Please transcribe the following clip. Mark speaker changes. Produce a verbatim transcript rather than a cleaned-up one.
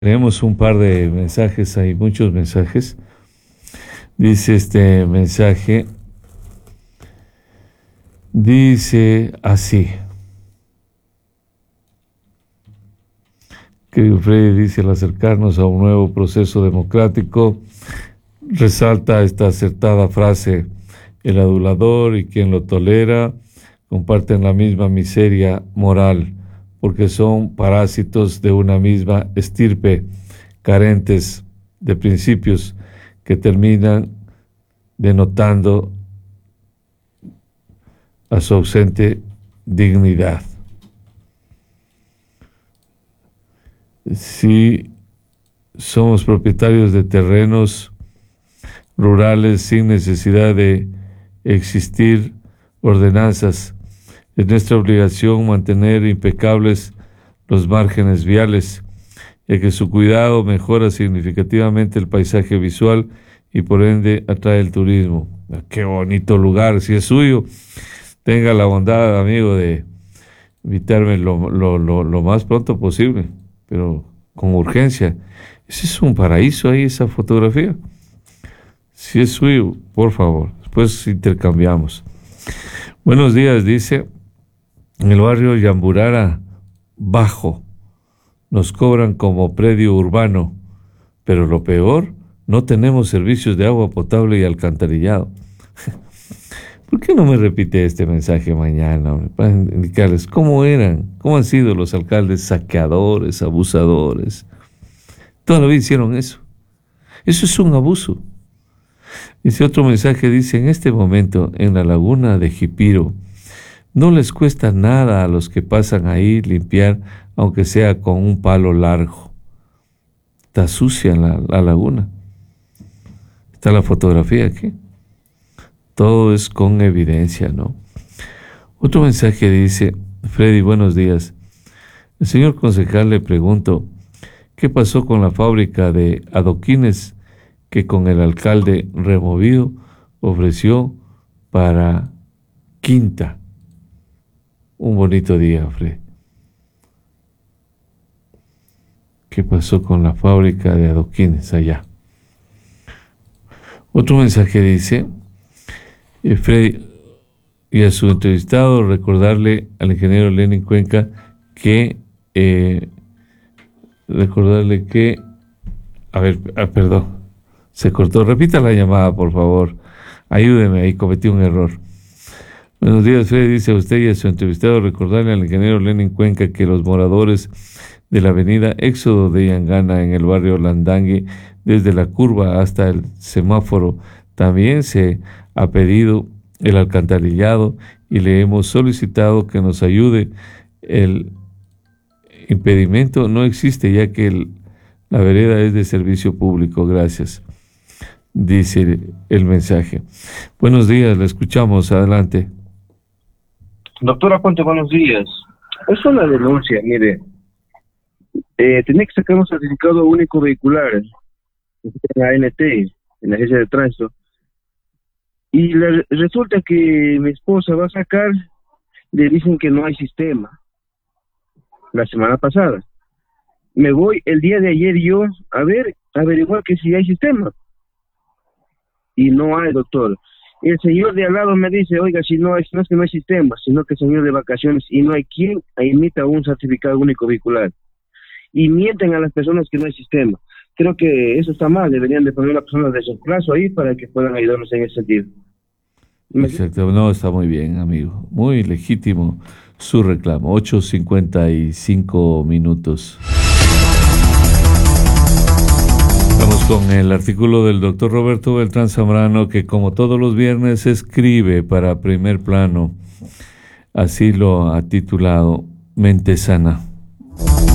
Speaker 1: Tenemos un par de mensajes, hay muchos mensajes. Dice este mensaje, dice así. Querido Freddy, dice, al acercarnos a un nuevo proceso democrático, resalta esta acertada frase: el adulador y quien lo tolera comparten la misma miseria moral, porque son parásitos de una misma estirpe, carentes de principios que terminan denotando a su ausente dignidad. Si somos propietarios de terrenos rurales sin necesidad de existir ordenanzas, es nuestra obligación mantener impecables los márgenes viales, ya que su cuidado mejora significativamente el paisaje visual y por ende atrae el turismo. ¡Qué bonito lugar! Si es suyo, tenga la bondad, amigo, de invitarme lo, lo, lo, lo más pronto posible, pero con urgencia. Ese es un paraíso ahí, esa fotografía. Si es suyo, por favor, después intercambiamos. Buenos días, dice, en el barrio Yamburara Bajo nos cobran como predio urbano, pero lo peor, no tenemos servicios de agua potable y alcantarillado. ¿Por qué no me repite este mensaje mañana, hombre, para indicarles cómo eran, cómo han sido los alcaldes saqueadores, abusadores? Toda la vida hicieron eso. Eso es un abuso. Dice otro mensaje, dice, en este momento en la laguna de Jipiro no les cuesta nada a los que pasan ahí limpiar, aunque sea con un palo largo. Está sucia la, la laguna. Está la fotografía aquí. Todo es con evidencia, ¿no? Otro mensaje dice, Freddy, buenos días. El señor concejal, le pregunto, ¿qué pasó con la fábrica de adoquines que con el alcalde removido ofreció para Quinta? Un bonito día, Fred. ¿Qué pasó con la fábrica de adoquines allá? Otro mensaje dice, Fred, y a su entrevistado recordarle al ingeniero Lenin Cuenca que, eh, recordarle que, a ver, ah, perdón, se cortó, repita la llamada, por favor, ayúdeme, ahí cometí un error. Buenos días, Freddy, dice a usted y a su entrevistado recordarle al ingeniero Lenin Cuenca que los moradores de la avenida Éxodo de Yangana en el barrio Landangui, desde la curva hasta el semáforo, también se ha pedido el alcantarillado y le hemos solicitado que nos ayude. El impedimento no existe ya que el, la vereda es de servicio público. Gracias, dice el mensaje. Buenos días, le escuchamos, adelante.
Speaker 2: Doctora Ponte, buenos días. Es una denuncia, mire. Eh, tenía que sacar un certificado único vehicular en la A N T, en la agencia de tránsito. Y le, resulta que mi esposa va a sacar, le dicen que no hay sistema. La semana pasada. Me voy el día de ayer yo a ver, a averiguar que si hay sistema. Y no hay, doctor. El señor de al lado me dice, oiga, si no, es, no es que no hay sistema, sino que el señor de vacaciones, y no hay quien emita un certificado único vehicular. Y mienten a las personas que no hay sistema. Creo que eso está mal, deberían de poner a las personas de reemplazo ahí para que puedan ayudarnos en ese sentido.
Speaker 1: Exacto, no, está muy bien, amigo, muy legítimo su reclamo. Ocho cincuenta y cinco minutos. Vamos con el artículo del doctor Roberto Beltrán Zambrano, que como todos los viernes escribe para Primer Plano. Así lo ha titulado, Mente Sana.